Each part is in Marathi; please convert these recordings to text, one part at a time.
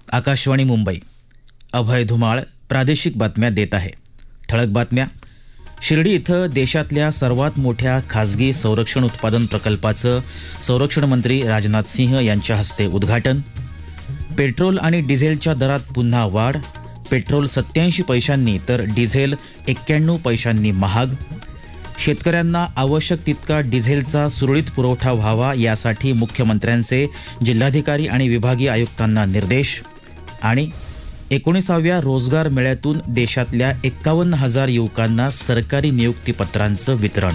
आकाशवाणी मुंबई. अभय धुमाळ प्रादेशिक बातम्या देत आहे. ठळक बातम्या. शिर्डी इथं देशातल्या सर्वात मोठ्या खासगी संरक्षण उत्पादन प्रकल्पाचं संरक्षण मंत्री राजनाथ सिंह यांच्या हस्ते उद्घाटन. पेट्रोल आणि डिझेलच्या दरात पुन्हा वाढ. पेट्रोल 87 पैशांनी तर डिझेल 91 पैशांनी महाग. शेतकऱ्यांना आवश्यक तितका डिझेलचा सुरळीत पुरवठा व्हावा यासाठी मुख्यमंत्र्यांचे जिल्हाधिकारी आणि विभागीय आयुक्तांना निर्देश. आणि 19व्या रोजगार मेळ्यातून देशातल्या 51,000 युवकांना सरकारी नियुक्तीपत्रांचं वितरण.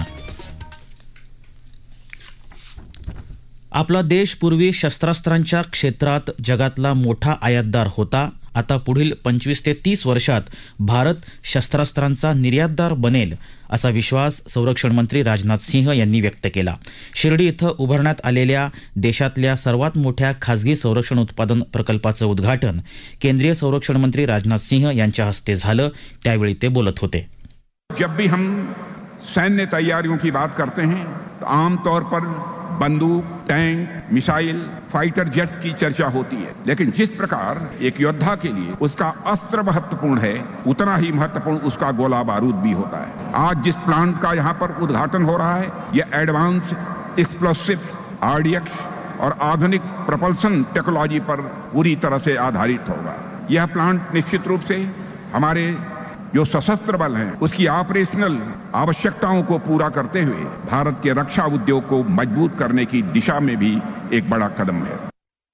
आपला देश पूर्वी शस्त्रास्त्रांच्या क्षेत्रात जगातला मोठा आयातदार होता. आता पुढील 25 ते 30 वर्षात भारत शस्त्रास्त्रांचा निर्यातदार बनेल असा विश्वास संरक्षण मंत्री राजनाथ सिंह यांनी व्यक्त केला. शिर्डी इथं उभारण्यात आलेल्या देशातल्या सर्वात मोठ्या खासगी संरक्षण उत्पादन प्रकल्पाचं उद्घाटन केंद्रीय संरक्षण मंत्री राजनाथ सिंह यांच्या हस्ते झालं. त्यावेळी ते बोलत होते. जब भी हम सैन्य तैयारियों की बात करते हैं तो आमतौर पर बंदूक, टैंक, मिसाइल, फाइटर जेट्स की चर्चा होती है, लेकिन जिस प्रकार एक योद्धा के लिए उसका अस्त्र महत्वपूर्ण है, उतना ही महत्वपूर्ण उसका गोला बारूद भी होता है. आज जिस प्लांट का यहाँ पर उद्घाटन हो रहा है, यह एडवांस एक्सप्लोसिव, आरडीएक्स और आधुनिक प्रपल्सन टेक्नोलॉजी पर पूरी तरह से आधारित होगा. यह प्लांट निश्चित रूप से हमारे जो सशस्त्र बल हैं उसकी ऑपरेशनल आवश्यकताओं को पूरा करते हुए भारत के रक्षा उद्योग को मजबूत करने की दिशा में भी एक बड़ा कदम है.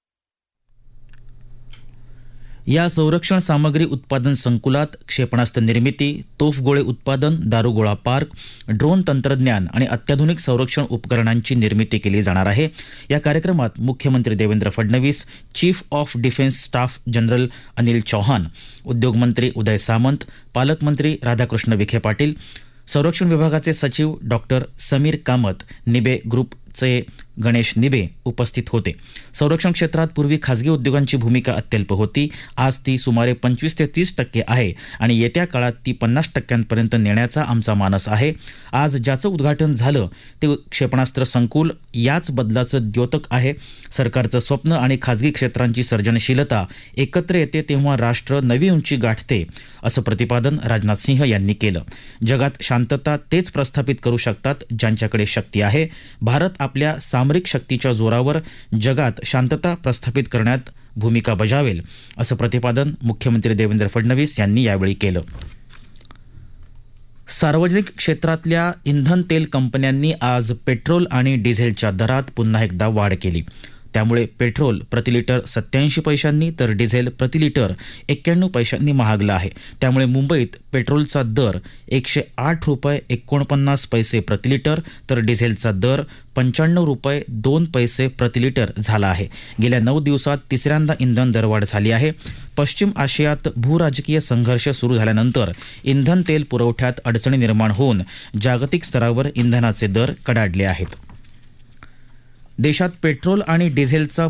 या संरक्षण सामग्री उत्पादन संकुलात क्षेपणास्त्र निर्मिती, तोफगोळे उत्पादन, दारुगोळा पार्क, ड्रोन तंत्रज्ञान आणि अत्याधुनिक संरक्षण उपकरणांची निर्मिती केली जाणार आहे. या कार्यक्रमात मुख्यमंत्री Devendra Fadnavis, chief of defence staff general Anil Chauhan, उद्योगमंत्री उदय सामंत, पालकमंत्री राधाकृष्ण विखे पाटील, संरक्षण विभागाचे सचिव डॉक्टर समीर कामत, निबे ग्रुपचे गणेश निबे उपस्थित होते. संरक्षण क्षेत्रात पूर्वी खासगी उद्योगांची भूमिका अत्यल्प होती. आज ती सुमारे 25 ते 30% आहे आणि येत्या काळात ती 50% नेण्याचा आमचा मानस आहे. आज ज्याचं उद्घाटन झालं ते क्षेपणास्त्र संकुल याच बदलाचं द्योतक आहे. सरकारचं स्वप्न आणि खासगी क्षेत्रांची सर्जनशीलता एकत्र येते तेव्हा राष्ट्र नवी उंची गाठते असं प्रतिपादन राजनाथ सिंह यांनी केलं. जगात शांतता तेच प्रस्थापित करू शकतात ज्यांच्याकडे शक्ती आहे. भारत आपल्या सामरिक शक्तीच्या जोरावर जगात शांतता प्रस्थापित करण्यात भूमिका बजावेल असं प्रतिपादन मुख्यमंत्री देवेंद्र फडणवीस यांनी यावेळी केलं. सार्वजनिक क्षेत्रातल्या इंधन तेल कंपन्यांनी आज पेट्रोल आणि डिझेलच्या दरात पुन्हा एकदा वाढ केली. त्यामुळे पेट्रोल प्रतिलिटर 87 पैशांनी तर डिझेल प्रतिलिटर 91 पैशांनी महागलं आहे. त्यामुळे मुंबईत पेट्रोलचा दर 108 रुपये 49 पैसे प्रतिलिटर तर डिझेलचा दर 95 रुपये 2 पैसे प्रतिलिटर झाला आहे. गेल्या 9 दिवसात तिसऱ्यांदा इंधन दरवाढ झाली आहे. पश्चिम आशियात भूराजकीय संघर्ष सुरू झाल्यानंतर इंधन तेल पुरवठ्यात अडचणी निर्माण होऊन जागतिक स्तरावर इंधनाचे दर कडाडले आहेत. देशात पेट्रोल आणि डिझेलचा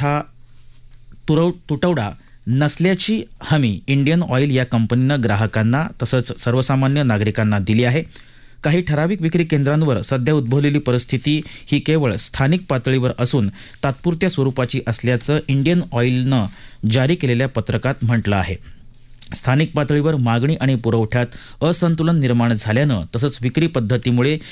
तुटवडा नसल्याची हमी इंडियन ऑइल या कंपनीनं ग्राहकांना तसंच सर्वसामान्य नागरिकांना दिली आहे. काही ठराविक विक्री केंद्रांवर सध्या उद्भवलेली परिस्थिती ही केवळ स्थानिक पातळीवर असून तात्पुरत्या स्वरूपाची असल्याचं इंडियन ऑइलनं जारी केलेल्या पत्रकात म्हटलं आहे. स्थानिक पातळीवर मागणी आणि पुरवठ्यात असंतुलन निर्माण झाल्यानं तसंच विक्री पद्धतीमुळे